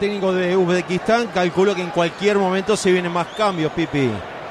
técnico de Uzbekistán. Calculo que en cualquier momento se vienen más cambios, Pipi.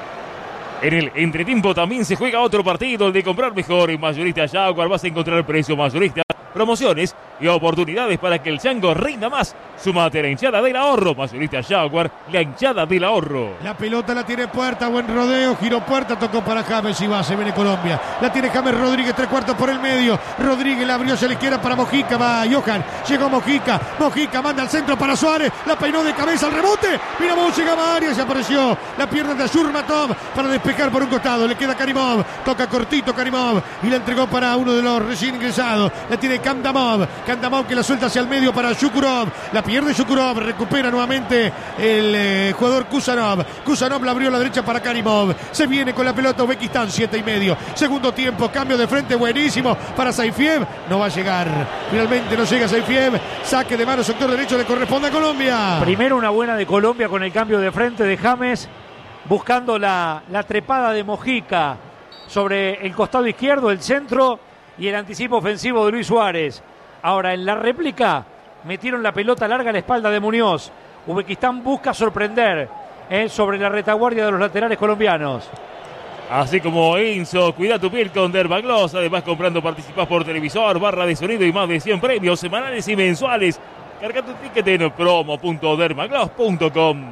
En el entretiempo también se juega otro partido, el de comprar mejor en Mayorista Jaguar. Vas a encontrar precio mayorista, promociones y oportunidades para que el chango rinda más. Sumate a la hinchada del ahorro. Mayorista Jaguar, la hinchada del ahorro. La pelota la tiene Puerta, buen rodeo, giró Puerta, tocó para James y va, se viene Colombia. La tiene James Rodríguez, 3/4 por el medio. Rodríguez la abrió hacia la izquierda para Mojica, va Johan, llegó Mojica, Mojica manda al centro para Suárez, la peinó de cabeza al rebote. Mira vos, llegaba Arias y apareció la pierna de Ashurmatov para despejar por un costado. Le queda Karimov, toca cortito Karimov y la entregó para uno de los recién ingresados. La tiene Kandamov que la suelta hacia el medio para Shukurov. La pierde Shukurov, recupera nuevamente el jugador Kusanov. Kusanov la abrió a la derecha para Karimov. Se viene con la pelota Uzbekistán, 7:30. Segundo tiempo, cambio de frente buenísimo para Saifiev. No va a llegar. Finalmente no llega Saifiev. Saque de mano, sector derecho, le corresponde a Colombia. Primero una buena de Colombia con el cambio de frente de James, buscando la trepada de Mojica sobre el costado izquierdo, el centro y el anticipo ofensivo de Luis Suárez. Ahora en la réplica metieron la pelota larga a la espalda de Muñoz. Uzbekistán busca sorprender sobre la retaguardia de los laterales colombianos. Así como Enzo, cuida tu piel con Dermagloss. Además, comprando participás por televisor, barra de sonido y más de 100 premios semanales y mensuales. Carga tu ticket en promo.dermagloss.com.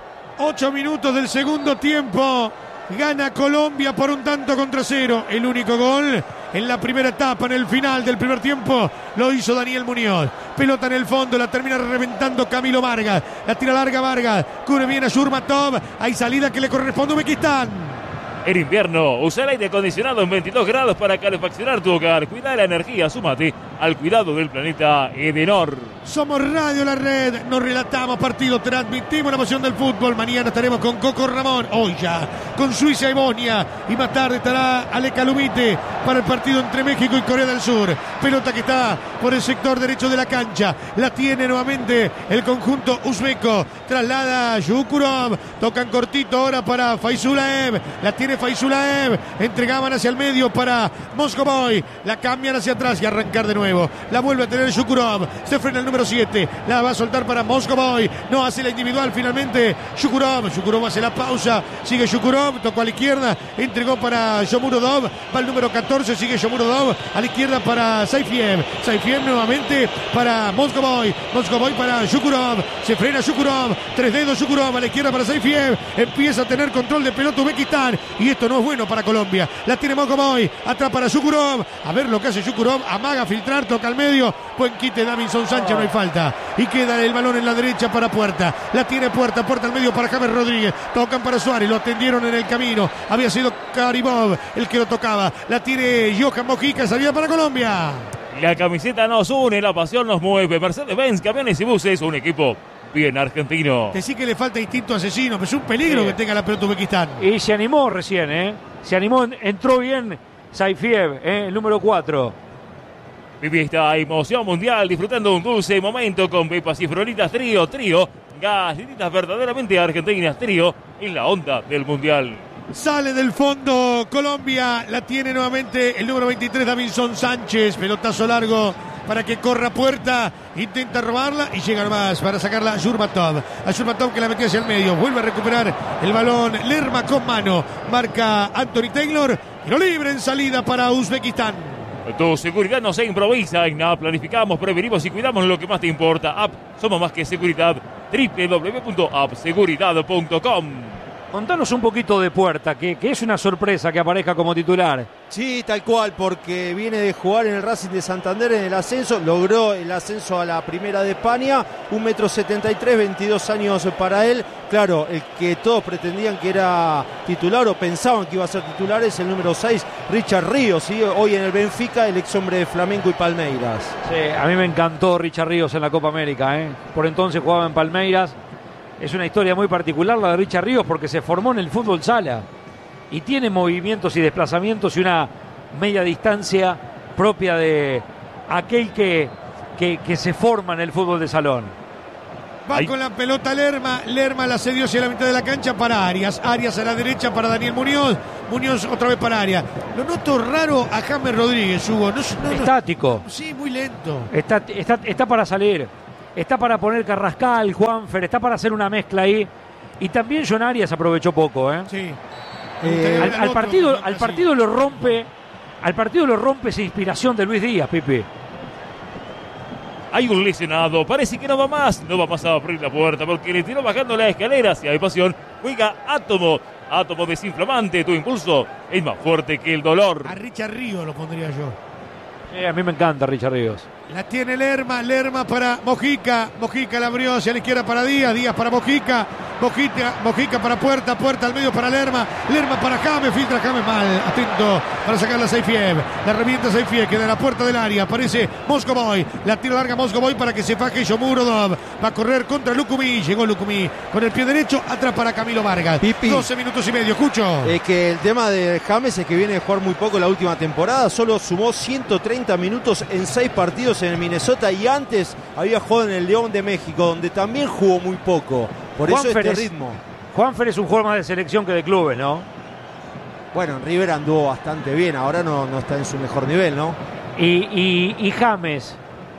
8 minutos del segundo tiempo. Gana Colombia por 1-0. El único gol en la primera etapa, en el final del primer tiempo, lo hizo Daniel Muñoz. Pelota en el fondo, la termina reventando Camilo Vargas. La tira larga Vargas, cubre bien a Shurmatov. Hay salida que le corresponde a Uzbekistán. En invierno, usa el aire acondicionado en 22 grados para calefaccionar tu hogar. Cuida de la energía, súmate al cuidado del planeta Edenor. Somos Radio La Red, nos relatamos partidos, transmitimos la emoción del fútbol. Mañana estaremos con Coco Ramón, hoy ya, con Suiza y Bosnia. Y más tarde estará Ale Calumite para el partido entre México y Corea del Sur. Pelota que está por el sector derecho de la cancha. La tiene nuevamente el conjunto uzbeco. Traslada Shukurov, tocan cortito ahora para Faizulaev. La tiene Faizulaev, entregaban hacia el medio para Moscovoy, la cambian hacia atrás y arrancar de nuevo. La vuelve a tener Shukurov, se frena el número 7, la va a soltar para Moscovoy, no hace la individual finalmente Shukurov hace la pausa, sigue Shukurov, tocó a la izquierda, entregó para Shomurodov, va el número 14, sigue Shomurodov, a la izquierda para Saifiev nuevamente para Moscovoy para Shukurov, se frena Shukurov, 3 dedos Shukurov, a la izquierda para Saifiev, empieza a tener control de pelota Uzbekistán. Y esto no es bueno para Colombia. La tiene Moscovoy, atrás para Shukurov. A ver lo que hace Shukurov. Amaga, filtrar, toca al medio. Buen quite Davinson Sánchez, no hay falta. Y queda el balón en la derecha para Puerta. La tiene Puerta al medio para James Rodríguez. Tocan para Suárez, lo atendieron en el camino. Había sido Karimov el que lo tocaba. La tiene Johan Mojica, salida para Colombia. La camiseta nos une, la pasión nos mueve. Mercedes-Benz, camiones y buses, un equipo bien argentino. Te sí que le falta instinto asesino, pero es un peligro que tenga la pelota Uzbekistán. Y se animó recién, se animó, entró bien Saifiev, el número 4. Viví esta emoción mundial disfrutando un dulce momento con Pepas y Floritas Trío, galletitas verdaderamente argentinas, Trío, en la onda del mundial. Sale del fondo Colombia, la tiene nuevamente el número 23 Davinson Sánchez, pelotazo largo para que corra Puerta, intenta robarla y llega nomás para sacarla a Shurmatov que la metió hacia el medio, vuelve a recuperar el balón Lerma con mano, marca Anthony Taylor, tiro libre en salida para Uzbekistán. Tu seguridad no se improvisa, en nada planificamos, prevenimos y cuidamos lo que más te importa. App, somos más que seguridad, www.appseguridad.com. Contanos un poquito de Puerta, que es una sorpresa que aparezca como titular. Sí, tal cual, porque viene de jugar en el Racing de Santander en el ascenso, logró el ascenso a la Primera de España, 1,73 m, 22 años para él. Claro, el que todos pretendían que era titular o pensaban que iba a ser titular es el número 6, Richard Ríos, ¿sí? Hoy en el Benfica, el ex hombre de Flamengo y Palmeiras. Sí, a mí me encantó Richard Ríos en la Copa América, Por entonces jugaba en Palmeiras. Es una historia muy particular la de Richard Ríos porque se formó en el fútbol sala y tiene movimientos y desplazamientos y una media distancia propia de aquel que se forma en el fútbol de salón. Va con la pelota Lerma la cedió hacia la mitad de la cancha para Arias a la derecha para Daniel Muñoz otra vez para Arias. Lo noto raro a James Rodríguez, Hugo. No, estático. Sí, muy lento. Está para salir. está para poner Carrascal, Juanfer, está para hacer una mezcla ahí. Y también John Arias aprovechó poco, ¿eh? Sí. Al partido lo rompe esa inspiración de Luis Díaz, Pipi. Hay un lesionado, parece que no va más a abrir la puerta porque le tiró bajando las escaleras y hay pasión. Juega Átomo desinflamante, tu impulso es más fuerte que el dolor. A Richard Ríos lo pondría yo. A mí me encanta Richard Ríos. La tiene Lerma para Mojica la abrió hacia la izquierda para Díaz para Mojica para Puerta al medio para Lerma para James, filtra James mal, atento para sacar la Seifiev, la revienta Seifiev, queda en la puerta del área, aparece Moscovoy, la tira larga Moscovoy para que se faje Shomurodov, va a correr contra Lukumi, llegó Lukumi con el pie derecho, atrás para Camilo Vargas. Pipi, 12 minutos y medio, escucho. Que el tema de James es que viene a jugar muy poco la última temporada, solo sumó 130 minutos en 6 partidos en el Minnesota y antes había jugado en el León de México, donde también jugó muy poco. Por eso este ritmo. Juanfer es un jugador más de selección que de clubes, ¿no? Bueno, en River anduvo bastante bien, ahora no está en su mejor nivel, ¿no? Y James,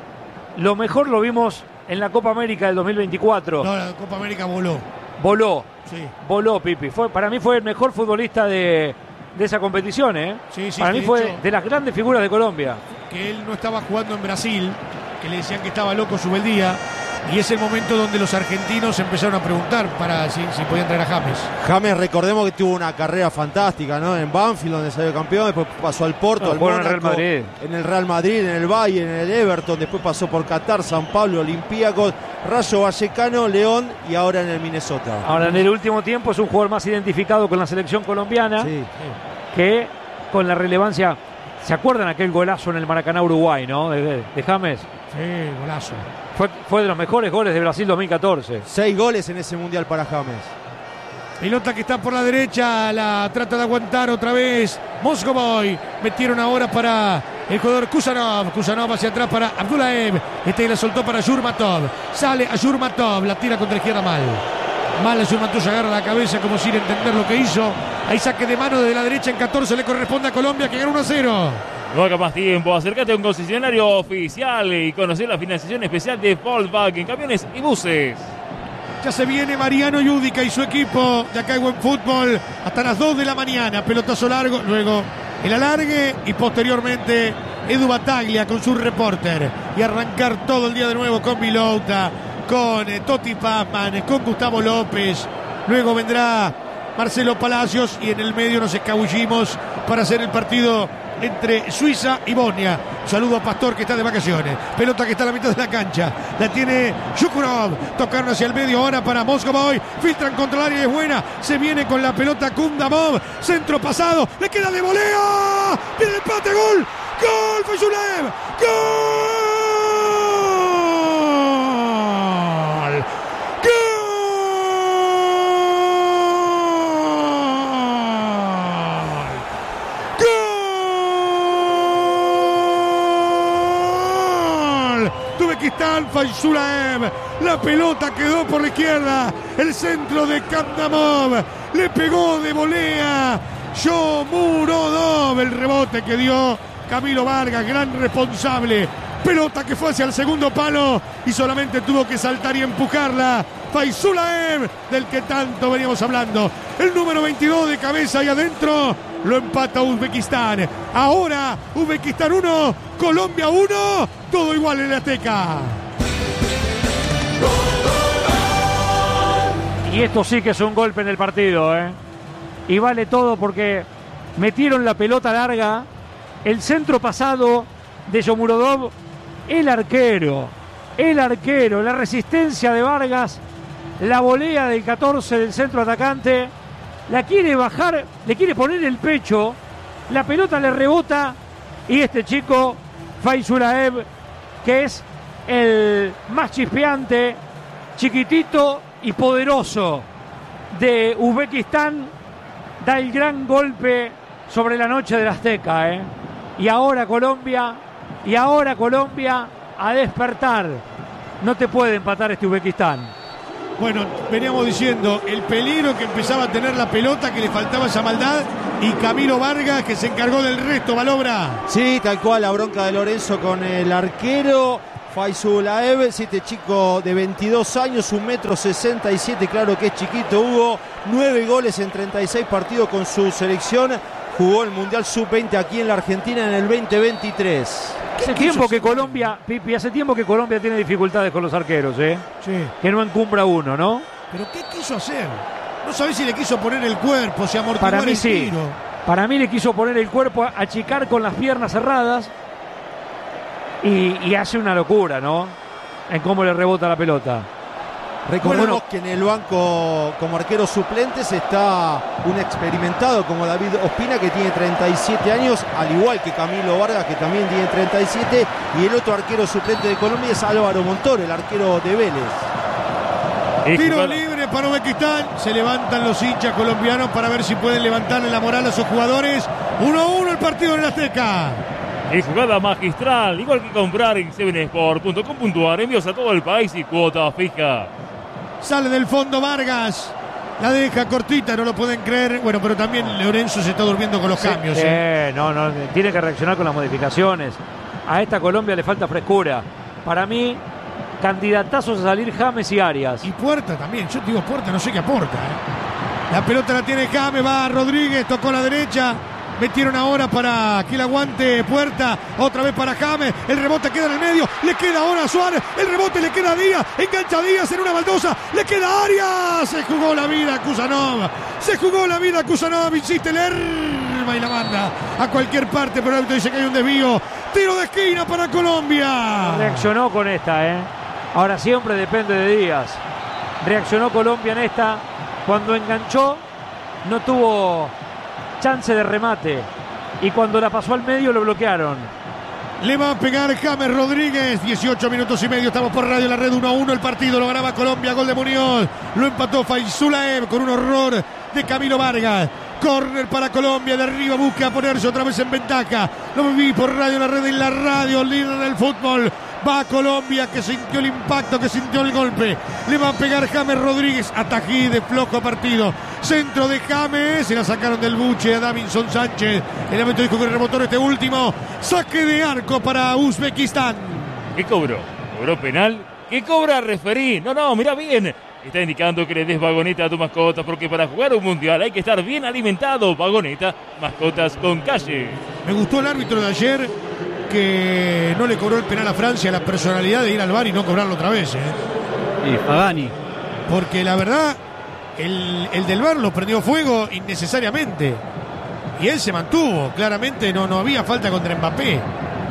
lo mejor lo vimos en la Copa América del 2024. No, la Copa América voló. Sí. Voló, Pipi. Para mí fue el mejor futbolista de esa competición, ¿eh? Sí, para mí fue de las grandes figuras de Colombia. Que él no estaba jugando en Brasil, que le decían que estaba loco Subeldía. Y es el momento donde los argentinos empezaron a preguntar para si podían traer a James. James, recordemos que tuvo una carrera fantástica, ¿no? En Banfield, donde salió campeón, después pasó al Porto, al Mónaco, en el Real Madrid, en el Bayern, en el Everton, después pasó por Qatar, San Pablo, Olympiacos, Rayo Vallecano, León y ahora en el Minnesota. Ahora en el último tiempo es un jugador más identificado con la selección colombiana que con la relevancia. ¿Se acuerdan aquel golazo en el Maracaná, Uruguay, no? De James. Sí, golazo. Fue de los mejores goles de Brasil 2014. 6 goles en ese mundial para James. Pelota que está por la derecha, la trata de aguantar otra vez Moscovoy. Metieron ahora para el jugador Kusanov hacia atrás para Abdullaev. La soltó para Yurmatov. Sale a Yurmatov, la tira contra la izquierda mal. Mal a Yurmatov, se agarra la cabeza como sin entender lo que hizo. Ahí saque de mano de la derecha en 14, le corresponde a Colombia que gana 1-0. No haga más tiempo, acércate a un concesionario oficial y conocer la financiación especial de Volkswagen, camiones y buses. Ya se viene Mariano Yudica y su equipo de acá en Buen Fútbol hasta las 2 de la mañana. Pelotazo largo, luego el alargue y posteriormente Edu Bataglia con su reporter. Y arrancar todo el día de nuevo con Vilouta, con Toti Pazman, con Gustavo López. Luego vendrá Marcelo Palacios y en el medio nos escabullimos para hacer el partido entre Suiza y Bosnia. Saludo a Pastor que está de vacaciones. Pelota que está a la mitad de la cancha. La tiene Shukurov. Tocaron hacia el medio ahora para Moscovoy. Filtran contra el área y es buena. Se viene con la pelota Kundamov. Centro pasado. Le queda de volea. Viene el empate. Gol. Gol. Fayulev. Gol. Fayzulaev, la pelota quedó por la izquierda, el centro de Kandamov, le pegó de volea Shomurodov, el rebote que dio Camilo Vargas, gran responsable, pelota que fue hacia el segundo palo y solamente tuvo que saltar y empujarla Fayzulaev, del que tanto veníamos hablando, el número 22 de cabeza y adentro, lo empata Uzbekistán. Ahora Uzbekistán 1, Colombia 1, todo igual en la Azteca. Y esto sí que es un golpe en el partido, ¿eh? Y vale todo porque metieron la pelota larga, el centro pasado de Shomurodov, el arquero, la resistencia de Vargas, la volea del 14 del centro atacante, la quiere bajar, le quiere poner el pecho, la pelota le rebota y este chico, Fayzulaev, que es el más chispeante, chiquitito y poderoso de Uzbekistán, da el gran golpe sobre la noche del Azteca, ¿eh? Y ahora Colombia a despertar. No te puede empatar este Uzbekistán. Bueno, veníamos diciendo el peligro que empezaba a tener la pelota, que le faltaba esa maldad, y Camilo Vargas que se encargó del resto, Malobra. Sí, tal cual, la bronca de Lorenzo con el arquero. Faizulaev, este chico de 22 años, 1,67 m, claro que es chiquito, Hugo. 9 goles en 36 partidos con su selección. Jugó el Mundial Sub-20 aquí en la Argentina en el 2023. Hace tiempo que Colombia, Pipi, hace tiempo que Colombia tiene dificultades con los arqueros, Sí. Que no encumbra uno, ¿no? ¿Pero qué quiso hacer? No sabés si le quiso poner el cuerpo, si amortiguar Para mí el sí. tiro. Para mí le quiso poner el cuerpo, achicar con las piernas cerradas y hace una locura, ¿no? En cómo le rebota la pelota. Recordemos que en el banco como arquero suplentes está un experimentado como David Ospina, que tiene 37 años, al igual que Camilo Vargas, que también tiene 37, y el otro arquero suplente de Colombia es Álvaro Montoro, el arquero de Vélez. Tiro libre para Uzbekistán. Se levantan los hinchas colombianos para ver si pueden levantarle la moral a sus jugadores. 1-1 el partido en la Azteca. Es jugada magistral, igual que comprar en 7sport.com.ar, envíos a todo el país y cuota fija. Sale del fondo Vargas, la deja cortita, no lo pueden creer. Bueno, pero también Lorenzo se está durmiendo con los cambios. No, tiene que reaccionar con las modificaciones. A esta Colombia le falta frescura. Para mí, candidatazos a salir James y Arias. Y Puerta también, yo digo Puerta, no sé qué aporta. La pelota la tiene James, va Rodríguez, tocó la derecha. Metieron ahora para que la aguante Puerta. Otra vez para James. El rebote queda en el medio. Le queda ahora a Suárez. El rebote le queda a Díaz. Engancha a Díaz en una baldosa. Le queda a Arias. Se jugó la vida Kusanov. Se jugó la vida Kusanov. Insiste Lerma y la manda a cualquier parte. Pero el árbitro dice que hay un desvío. Tiro de esquina para Colombia. Reaccionó con esta, Ahora siempre depende de Díaz. Reaccionó Colombia en esta. Cuando enganchó, no tuvo chance de remate, y cuando la pasó al medio lo bloquearon. Le va a pegar James Rodríguez. 18 minutos y medio, estamos por Radio La Red. 1-1 el partido, lo ganaba Colombia, gol de Muñoz, lo empató Faizulaev con un horror de Camilo Vargas. Córner para Colombia, de arriba busca ponerse otra vez en ventaja. Lo viví por Radio La Red, en la radio líder del fútbol. Va Colombia, que sintió el impacto, que sintió el golpe. Le va a pegar James Rodríguez. Atají de flojo partido. Centro de James. Se la sacaron del buche a Davinson Sánchez. El árbitro dijo que rebotó este último. Saque de arco para Uzbekistán. ¿Qué cobró? ¿Cobró penal? ¿Qué cobra referí? No, mira bien. Está indicando que le des vagoneta a tu mascota, porque para jugar un mundial hay que estar bien alimentado. Vagoneta, mascotas con calle. Me gustó el árbitro de ayer, que no le cobró el penal a Francia, la personalidad de ir al VAR y no cobrarlo otra vez. Y Pagani. Porque la verdad, el del VAR lo prendió fuego innecesariamente. Y él se mantuvo. Claramente no había falta contra Mbappé.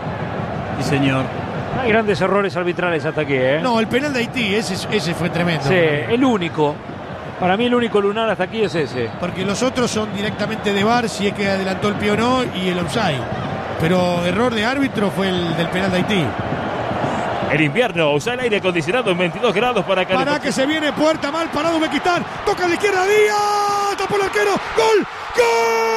Sí, señor. Hay grandes errores arbitrales hasta aquí, No, el penal de Haití, ese fue tremendo. Sí, el único. Para mí el único lunar hasta aquí es ese. Porque los otros son directamente de VAR, si es que adelantó el pie o no, y el offside. Pero error de árbitro fue el del penal de Haití. En invierno usa el aire acondicionado en 22 grados para que se viene Puerta, mal parado Uzbekistán. Toca a la izquierda Díaz. Tapó el arquero. ¡Gol! ¡Gol!